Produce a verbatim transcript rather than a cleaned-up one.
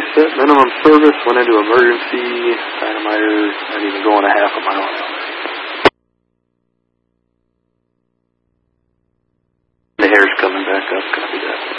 set minimum service, went into emergency, dynamiter, not even going a half a mile an hour. The hair's coming back up, copy that.